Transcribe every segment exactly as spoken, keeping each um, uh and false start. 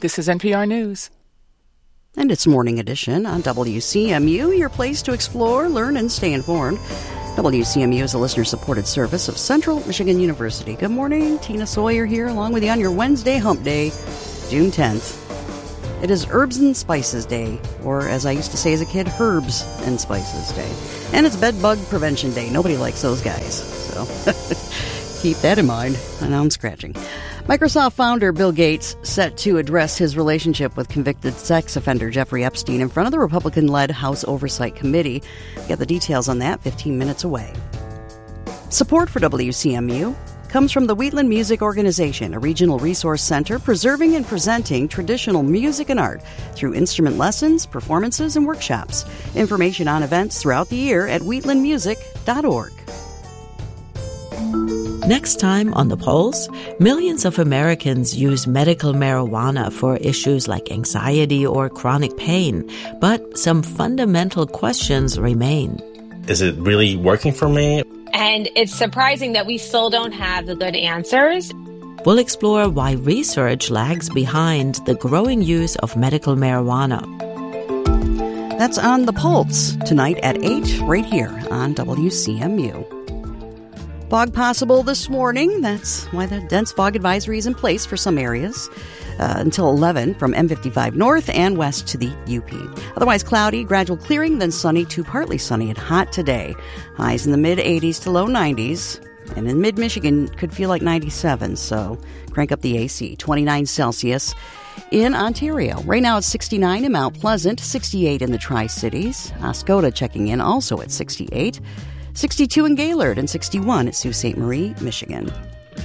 This is N P R News. And it's Morning Edition on W C M U, your place to explore, learn, and stay informed. W C M U is a listener-supported service of Central Michigan University. Good morning. Tina Sawyer here, along with you on your Wednesday hump day, June tenth. It is Herbs and Spices Day, or as I used to say as a kid, Herbs and Spices Day. And it's Bed Bug Prevention Day. Nobody likes those guys, so keep that in mind. I know I'm scratching. Microsoft founder Bill Gates set to address his relationship with convicted sex offender Jeffrey Epstein in front of the Republican-led House Oversight Committee. Get the details on that fifteen minutes away. Support for W C M U comes from the Wheatland Music Organization, a regional resource center preserving and presenting traditional music and art through instrument lessons, performances, and workshops. Information on events throughout the year at wheatland music dot org. Next time on The Pulse, millions of Americans use medical marijuana for issues like anxiety or chronic pain, but some fundamental questions remain. Is it really working for me? And it's surprising that we still don't have the good answers. We'll explore why research lags behind the growing use of medical marijuana. That's on The Pulse tonight at eight, right here on W C M U. Fog possible this morning. That's why the dense fog advisory is in place for some areas uh, until eleven from M fifty-five north and west to the U P. Otherwise cloudy, gradual clearing, then sunny to partly sunny and hot today. Highs in the mid-eighties to low nineties. And in mid-Michigan, could feel like ninety-seven, so crank up the A C. twenty-nine Celsius in Ontario. Right now it's sixty-nine in Mount Pleasant, sixty-eight in the Tri-Cities. Oscoda checking in also at sixty-eight. sixty-two in Gaylord and sixty-one at Sault Ste. Marie, Michigan.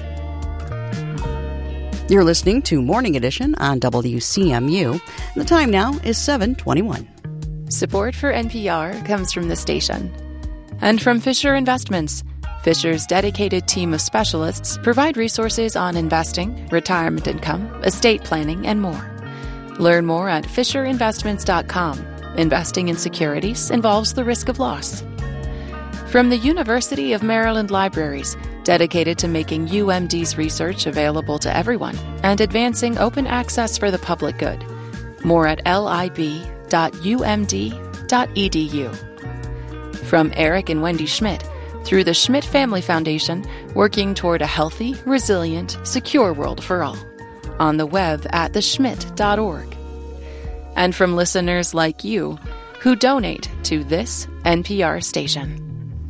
You're listening to Morning Edition on W C M U. The time now is seven twenty-one. Support for N P R comes from the station and from Fisher Investments. Fisher's dedicated team of specialists provide resources on investing, retirement income, estate planning, and more. Learn more at fisher investments dot com. Investing in securities involves the risk of loss. From the University of Maryland Libraries, dedicated to making U M D's research available to everyone and advancing open access for the public good. More at lib dot u m d dot e d u. From Eric and Wendy Schmidt, through the Schmidt Family Foundation, working toward a healthy, resilient, secure world for all. On the web at the schmidt dot org. And from listeners like you who donate to this N P R station.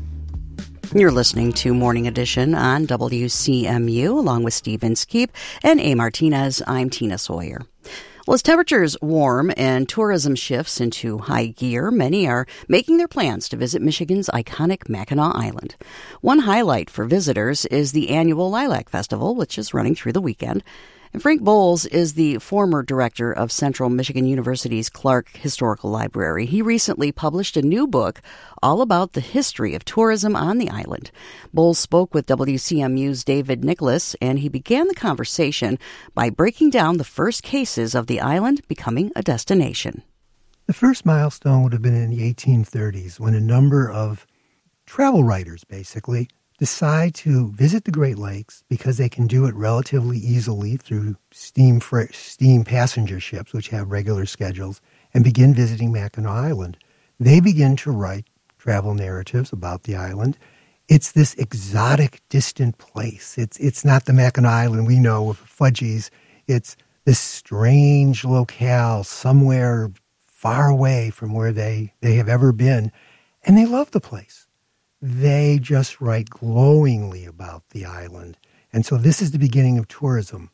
You're listening to Morning Edition on W C M U, along with Steve Inskeep and A. Martinez. I'm Tina Sawyer. Well, as temperatures warm and tourism shifts into high gear, many are making their plans to visit Michigan's iconic Mackinac Island. One highlight for visitors is the annual Lilac Festival, which is running through the weekend. And Frank Bowles is the former director of Central Michigan University's Clark Historical Library. He recently published a new book all about the history of tourism on the island. Bowles spoke with W C M U's David Nicholas, and he began the conversation by breaking down the first cases of the island becoming a destination. The first milestone would have been in the eighteen thirties, when a number of travel writers, basically, decide to visit the Great Lakes because they can do it relatively easily through steam fr- steam passenger ships, which have regular schedules, and begin visiting Mackinac Island. They begin to write travel narratives about the island. It's this exotic, distant place. It's it's not the Mackinac Island we know with fudgies. It's this strange locale somewhere far away from where they, they have ever been, and they love the place. They just write glowingly about the island. And so this is the beginning of tourism.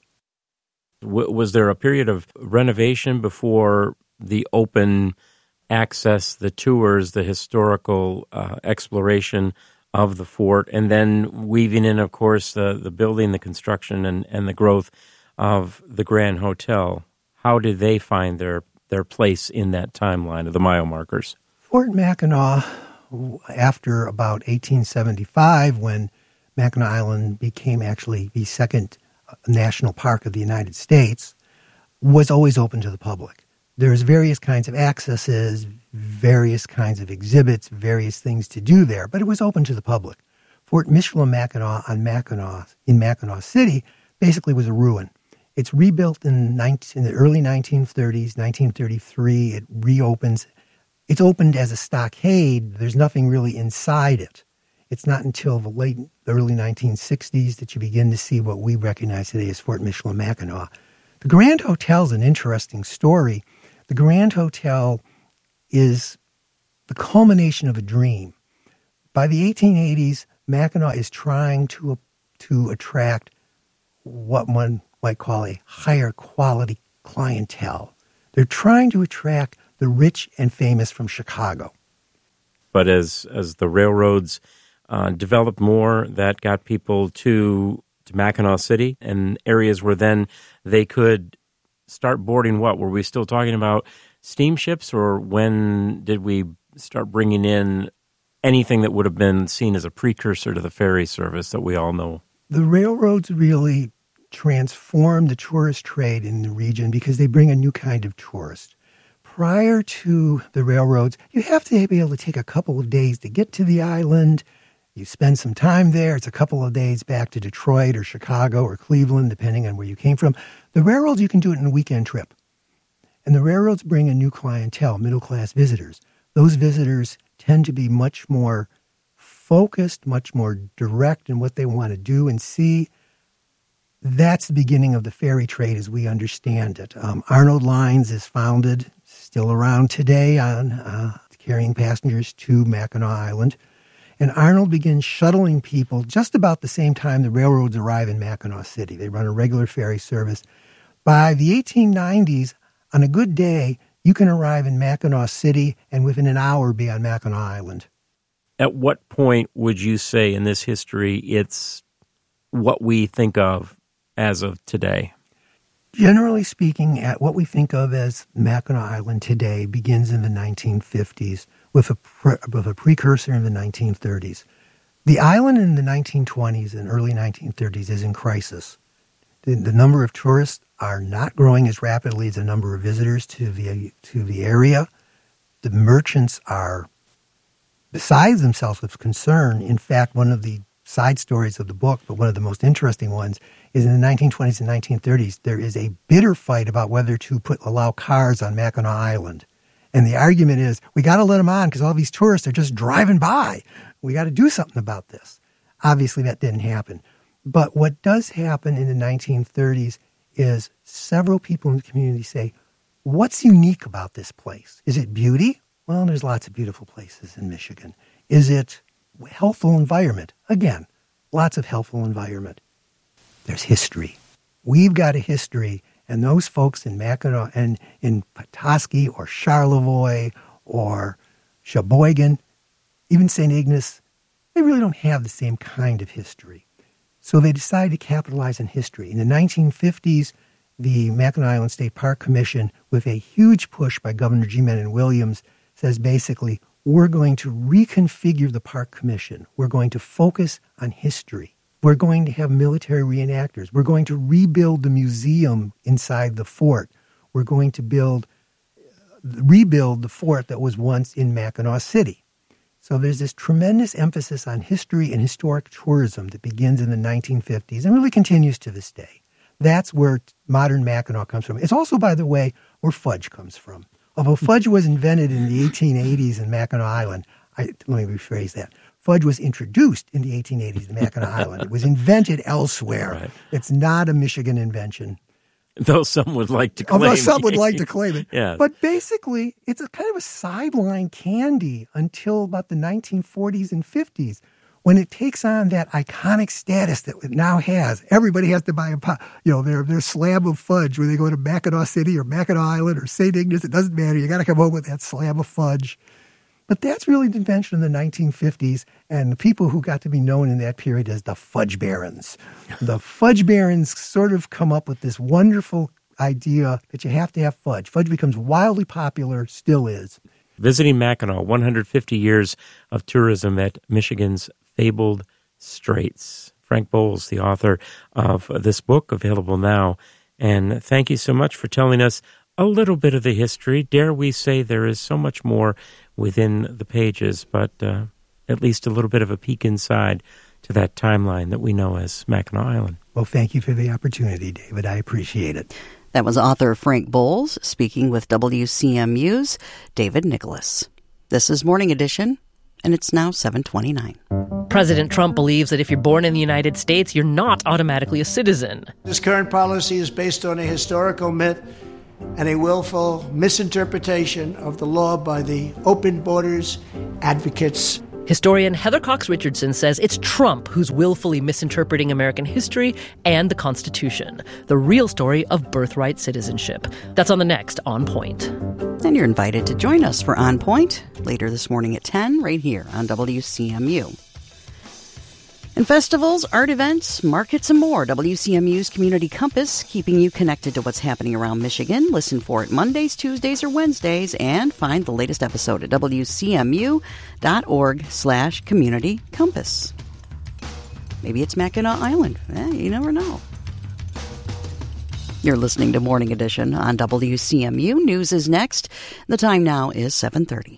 W- was there a period of renovation before the open access, the tours, the historical uh, exploration of the fort, and then weaving in, of course, the, the building, the construction, and, and the growth of the Grand Hotel? How did they find their, their place in that timeline of the mile markers? Fort Mackinac, after about eighteen seventy-five, when Mackinac Island became actually the second national park of the United States, was always open to the public. There's various kinds of accesses, various kinds of exhibits, various things to do there, but it was open to the public. Fort Michilimackinac on Mackinac, in Mackinac City, basically was a ruin. It's rebuilt in, nineteen, in the early nineteen thirties, nineteen thirty-three. It reopens. It's opened as a stockade. There's nothing really inside it. It's not until the late, the early nineteen sixties that you begin to see what we recognize today as Fort Michilimackinac. The Grand Hotel is an interesting story. The Grand Hotel is the culmination of a dream. By the eighteen eighties, Mackinac is trying to, to attract what one might call a higher quality clientele. They're trying to attract the rich and famous from Chicago. But as as the railroads uh, developed more, that got people to to Mackinac City and areas where then they could start boarding what? Were we still talking about steamships, or when did we start bringing in anything that would have been seen as a precursor to the ferry service that we all know? The railroads really transformed the tourist trade in the region because they bring a new kind of tourist. Prior to the railroads, you have to be able to take a couple of days to get to the island. You spend some time there. It's a couple of days back to Detroit or Chicago or Cleveland, depending on where you came from. The railroads, you can do it in a weekend trip. And the railroads bring a new clientele, middle-class visitors. Those visitors tend to be much more focused, much more direct in what they want to do and see. That's the beginning of the ferry trade as we understand it. Um, Arnold Lines is founded, still around today, on uh, carrying passengers to Mackinac Island. And Arnold begins shuttling people just about the same time the railroads arrive in Mackinac City. They run a regular ferry service. By the eighteen nineties, on a good day, you can arrive in Mackinac City and within an hour be on Mackinac Island. At what point would you say in this history it's what we think of as of today? Generally speaking, at what we think of as Mackinac Island today begins in the nineteen fifties with a, pre- with a precursor in the nineteen thirties. The island in the nineteen twenties and early nineteen thirties is in crisis. The, the number of tourists are not growing as rapidly as the number of visitors to the to the area. The merchants are beside themselves with concern. In fact, one of the side stories of the book, but one of the most interesting ones, is in the nineteen twenties and nineteen thirties, there is a bitter fight about whether to put allow cars on Mackinac Island. And the argument is, we got to let them on because all these tourists are just driving by. We got to do something about this. Obviously, that didn't happen. But what does happen in the nineteen thirties is several people in the community say, what's unique about this place? Is it beauty? Well, there's lots of beautiful places in Michigan. Is it healthful environment? Again, lots of healthful environment. There's history. We've got a history, and those folks in Mackinac and in Petoskey or Charlevoix or Sheboygan, even Saint Ignace, they really don't have the same kind of history. So they decided to capitalize on history. In the nineteen fifties, the Mackinac Island State Park Commission, with a huge push by Governor G. Mennen Williams, says basically, we're going to reconfigure the Park Commission. We're going to focus on history. We're going to have military reenactors. We're going to rebuild the museum inside the fort. We're going to build, rebuild the fort that was once in Mackinac City. So there's this tremendous emphasis on history and historic tourism that begins in the nineteen fifties and really continues to this day. That's where modern Mackinac comes from. It's also, by the way, where fudge comes from. Although fudge was invented in the eighteen eighties in Mackinac Island, I, let me rephrase that. Fudge was introduced in the eighteen eighties in Mackinac Island. It was invented elsewhere. Right. It's not a Michigan invention. Though some would like to claim it. Although some would like to claim it. Yeah. But basically, it's a kind of a sideline candy until about the nineteen forties and fifties, when it takes on that iconic status that it now has. Everybody has to buy a, you know, their their slab of fudge when they go to Mackinac City or Mackinac Island or Saint Ignace. It doesn't matter. You got to come home with that slab of fudge. But that's really the invention in the nineteen fifties, and the people who got to be known in that period as the Fudge Barons. The Fudge Barons sort of come up with this wonderful idea that you have to have fudge. Fudge becomes wildly popular, still is. Visiting Mackinac, one hundred fifty years of tourism at Michigan's fabled Straits. Frank Bowles, the author of this book, available now. And thank you so much for telling us a little bit of the history. Dare we say there is so much more within the pages, but uh, at least a little bit of a peek inside to that timeline that we know as Mackinac Island. Well, thank you for the opportunity, David. I appreciate it. That was author Frank Bowles speaking with W C M U's David Nicholas. This is Morning Edition, and it's now seven twenty-nine. President Trump believes that if you're born in the United States, you're not automatically a citizen. This current policy is based on a historical myth and a willful misinterpretation of the law by the open borders advocates. Historian Heather Cox Richardson says it's Trump who's willfully misinterpreting American history and the Constitution, the real story of birthright citizenship. That's on the next On Point. And you're invited to join us for On Point later this morning at ten, right here on W C M U. And festivals, art events, markets, and more. W C M U's Community Compass, keeping you connected to what's happening around Michigan. Listen for it Mondays, Tuesdays, or Wednesdays, and find the latest episode at wcmu.org slash community compass. Maybe it's Mackinac Island. Eh, you never know. You're listening to Morning Edition on W C M U. News is next. The time now is seven thirty.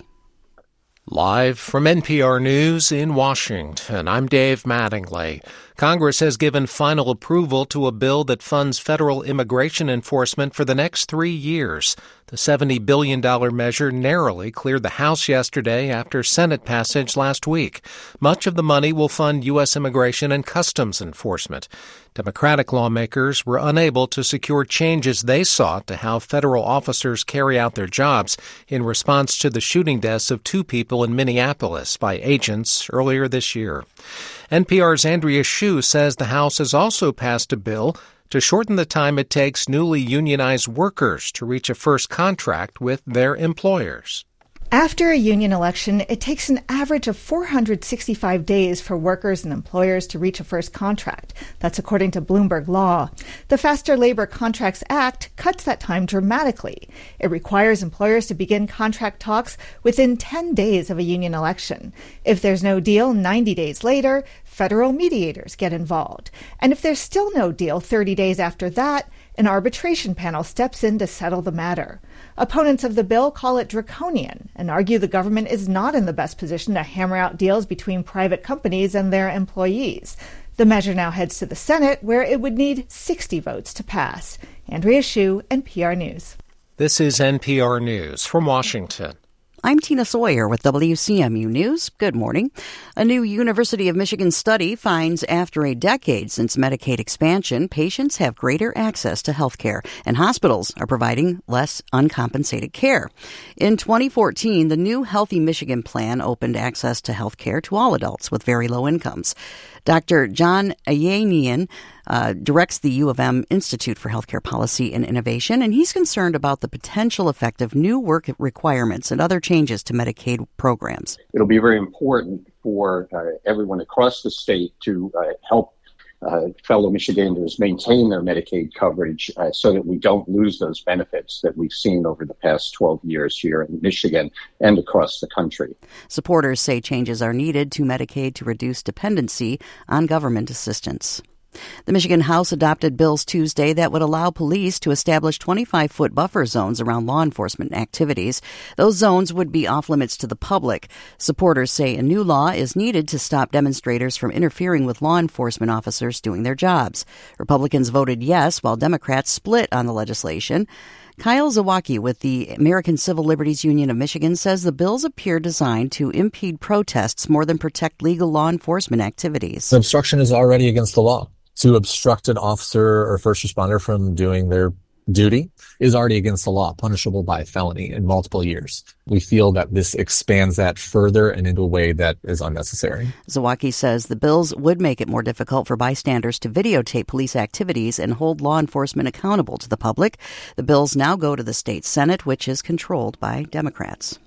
Live from N P R News in Washington, I'm Dave Mattingly. Congress has given final approval to a bill that funds federal immigration enforcement for the next three years. The seventy billion dollars measure narrowly cleared the House yesterday after Senate passage last week. Much of the money will fund U S immigration and customs enforcement. Democratic lawmakers were unable to secure changes they sought to how federal officers carry out their jobs in response to the shooting deaths of two people in Minneapolis by agents earlier this year. N P R's Andrea Hsu says the House has also passed a bill to shorten the time it takes newly unionized workers to reach a first contract with their employers. After a union election, it takes an average of four hundred sixty-five days for workers and employers to reach a first contract. That's according to Bloomberg Law. The Faster Labor Contracts Act cuts that time dramatically. It requires employers to begin contract talks within ten days of a union election. If there's no deal ninety days later, federal mediators get involved. And if there's still no deal thirty days after that, an arbitration panel steps in to settle the matter. Opponents of the bill call it draconian and argue the government is not in the best position to hammer out deals between private companies and their employees. The measure now heads to the Senate, where it would need sixty votes to pass. Andrea Hsu, N P R News. This is N P R News from Washington. I'm Tina Sawyer with W C M U News. Good morning. A new University of Michigan study finds after a decade since Medicaid expansion, patients have greater access to health care, and hospitals are providing less uncompensated care. In twenty fourteen, the new Healthy Michigan plan opened access to health care to all adults with very low incomes. Doctor John Ayanian uh, directs the U of M Institute for Healthcare Policy and Innovation, and he's concerned about the potential effect of new work requirements and other changes to Medicaid programs. It'll be very important for uh, everyone across the state to uh, help uh, fellow Michiganders maintain their Medicaid coverage uh, so that we don't lose those benefits that we've seen over the past twelve years here in Michigan and across the country. Supporters say changes are needed to Medicaid to reduce dependency on government assistance. The Michigan House adopted bills Tuesday that would allow police to establish twenty-five foot buffer zones around law enforcement activities. Those zones would be off limits to the public. Supporters say a new law is needed to stop demonstrators from interfering with law enforcement officers doing their jobs. Republicans voted yes, while Democrats split on the legislation. Kyle Zawacki with the American Civil Liberties Union of Michigan says the bills appear designed to impede protests more than protect legal law enforcement activities. The obstruction is already against the law. To obstruct an officer or first responder from doing their duty is already against the law, punishable by a felony in multiple years. We feel that this expands that further and into a way that is unnecessary. Zawacki says the bills would make it more difficult for bystanders to videotape police activities and hold law enforcement accountable to the public. The bills now go to the state Senate, which is controlled by Democrats.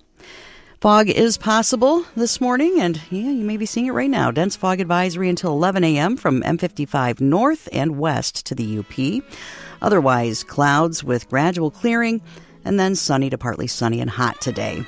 Fog is possible this morning, and yeah, you may be seeing it right now. Dense fog advisory until eleven a.m. from M fifty-five north and west to the U P. Otherwise, clouds with gradual clearing, and then sunny to partly sunny and hot today.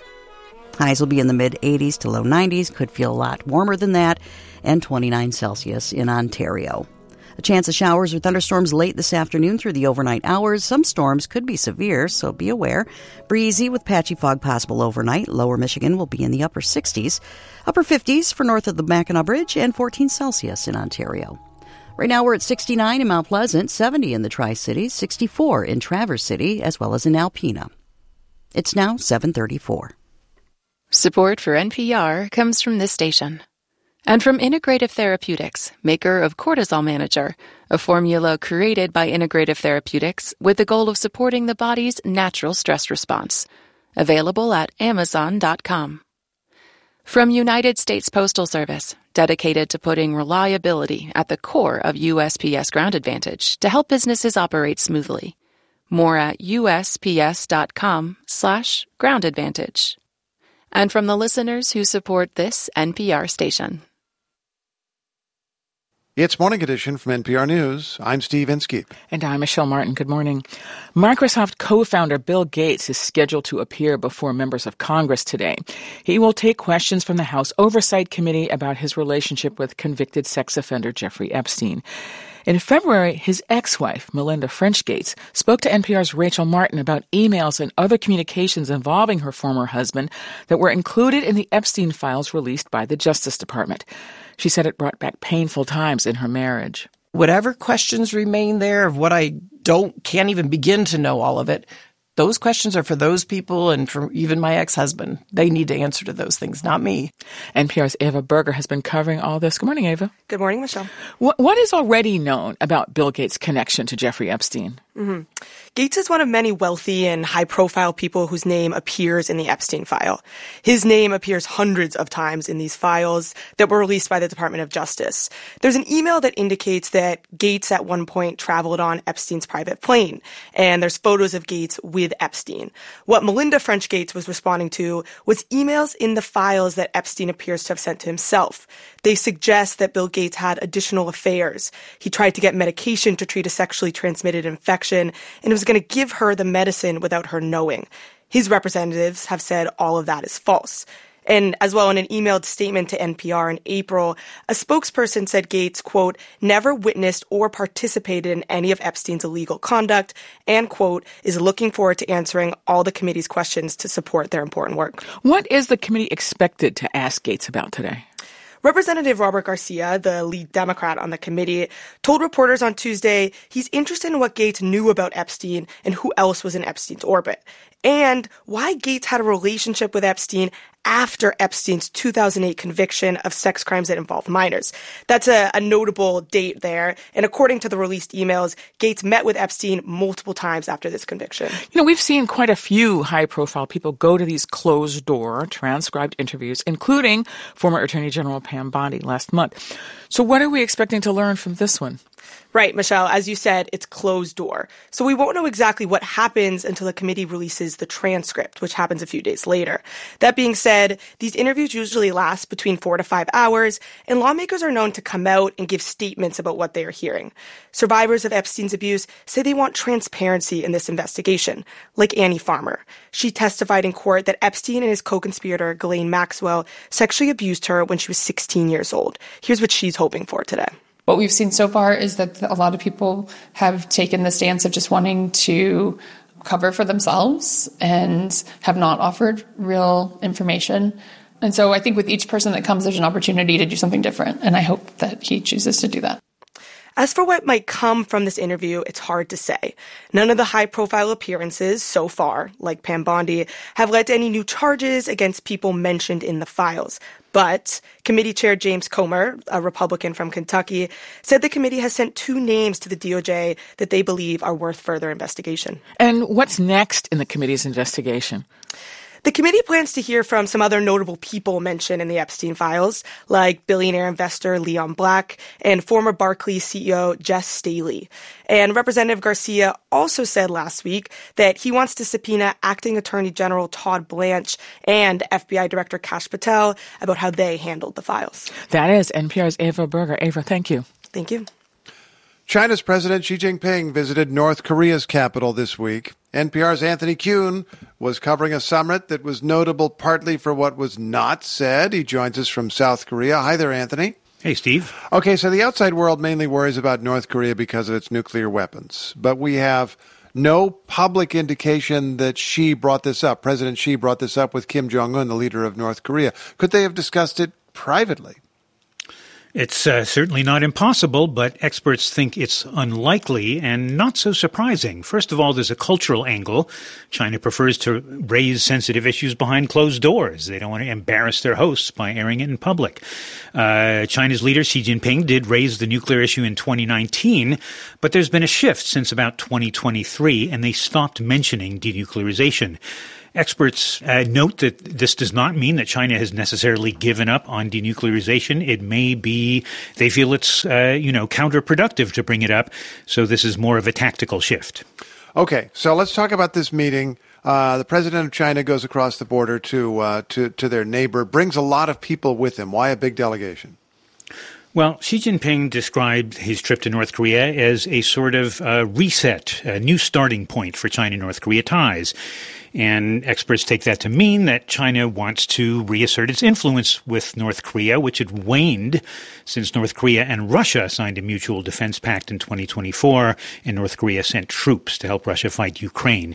Highs will be in the mid-eighties to low nineties, could feel a lot warmer than that, and twenty-nine Celsius in Ontario. A chance of showers or thunderstorms late this afternoon through the overnight hours. Some storms could be severe, so be aware. Breezy with patchy fog possible overnight. Lower Michigan will be in the upper sixties. Upper fifties for north of the Mackinac Bridge and fourteen Celsius in Ontario. Right now we're at sixty-nine in Mount Pleasant, seventy in the Tri-Cities, sixty-four in Traverse City, as well as in Alpena. It's now seven thirty-four. Support for N P R comes from this station. And from Integrative Therapeutics, maker of Cortisol Manager, a formula created by Integrative Therapeutics with the goal of supporting the body's natural stress response. Available at amazon dot com. From United States Postal Service, dedicated to putting reliability at the core of U S P S Ground Advantage to help businesses operate smoothly. More at U S P S dot com slash ground advantage. And from the listeners who support this N P R station. It's Morning Edition from N P R News. I'm Steve Inskeep. And I'm Michelle Martin. Good morning. Microsoft co-founder Bill Gates is scheduled to appear before members of Congress today. He will take questions from the House Oversight Committee about his relationship with convicted sex offender Jeffrey Epstein. In February, his ex-wife, Melinda French Gates, spoke to N P R's Rachel Martin about emails and other communications involving her former husband that were included in the Epstein files released by the Justice Department. She said it brought back painful times in her marriage. Whatever questions remain there of what I don't, can't even begin to know all of it, those questions are for those people and for even my ex-husband. They need to answer to those things, not me. N P R's Ava Berger has been covering all this. Good morning, Ava. Good morning, Michelle. What, what is already known about Bill Gates' connection to Jeffrey Epstein? Mm-hmm. Gates is one of many wealthy and high-profile people whose name appears in the Epstein file. His name appears hundreds of times in these files that were released by the Department of Justice. There's an email that indicates that Gates at one point traveled on Epstein's private plane, and there's photos of Gates with Epstein. What Melinda French Gates was responding to was emails in the files that Epstein appears to have sent to himself. They suggest that Bill Gates had additional affairs. He tried to get medication to treat a sexually transmitted infection, and was going to give her the medicine without her knowing. His representatives have said all of that is false. And as well, in an emailed statement to N P R in April, a spokesperson said Gates, quote, never witnessed or participated in any of Epstein's illegal conduct and, quote, is looking forward to answering all the committee's questions to support their important work. What is the committee expected to ask Gates about today? Representative Robert Garcia, the lead Democrat on the committee, told reporters on Tuesday he's interested in what Gates knew about Epstein and who else was in Epstein's orbit, and why Gates had a relationship with Epstein after Epstein's two thousand eight conviction of sex crimes that involved minors. That's a, a notable date there. And according to the released emails, Gates met with Epstein multiple times after this conviction. You know, we've seen quite a few high-profile people go to these closed-door, transcribed interviews, including former Attorney General Pam Bondi last month. So what are we expecting to learn from this one? Right, Michelle. As you said, it's closed door. So we won't know exactly what happens until the committee releases the transcript, which happens a few days later. That being said, these interviews usually last between four to five hours, and lawmakers are known to come out and give statements about what they are hearing. Survivors of Epstein's abuse say they want transparency in this investigation, like Annie Farmer. She testified in court that Epstein and his co-conspirator, Ghislaine Maxwell, sexually abused her when she was sixteen years old. Here's what she's hoping for today. What we've seen so far is that a lot of people have taken the stance of just wanting to cover for themselves and have not offered real information. And so I think with each person that comes, there's an opportunity to do something different. And I hope that he chooses to do that. As for what might come from this interview, it's hard to say. None of the high-profile appearances so far, like Pam Bondi, have led to any new charges against people mentioned in the files. But Committee Chair James Comer, a Republican from Kentucky, said the committee has sent two names to the D O J that they believe are worth further investigation. And what's next in the committee's investigation? The committee plans to hear from some other notable people mentioned in the Epstein files, like billionaire investor Leon Black and former Barclays C E O Jess Staley. And Representative Garcia also said last week that he wants to subpoena Acting Attorney General Todd Blanche and F B I Director Kash Patel about how they handled the files. That is N P R's Ava Berger. Ava, thank you. Thank you. China's President Xi Jinping visited North Korea's capital this week. N P R's Anthony Kuhn was covering a summit that was notable partly for what was not said. He joins us from South Korea. Hi there, Anthony. Hey, Steve. Okay, so the outside world mainly worries about North Korea because of its nuclear weapons. But we have no public indication that Xi brought this up. President Xi brought this up with Kim Jong-un, the leader of North Korea. Could they have discussed it privately? It's uh, certainly not impossible, but experts think it's unlikely and not so surprising. First of all, there's a cultural angle. China prefers to raise sensitive issues behind closed doors. They don't want to embarrass their hosts by airing it in public. Uh, China's leader, Xi Jinping, did raise the nuclear issue in twenty nineteen, but there's been a shift since about twenty twenty-three, and they stopped mentioning denuclearization. Experts uh, note that this does not mean that China has necessarily given up on denuclearization. It may be they feel it's, uh, you know, counterproductive to bring it up. So this is more of a tactical shift. Okay, so let's talk about this meeting. Uh, the president of China goes across the border to, uh, to to their neighbor, brings a lot of people with him. Why a big delegation? Well, Xi Jinping described his trip to North Korea as a sort of uh, reset, a new starting point for China-North Korea ties. And experts take that to mean that China wants to reassert its influence with North Korea, which had waned since North Korea and Russia signed a mutual defense pact in twenty twenty-four, and North Korea sent troops to help Russia fight Ukraine.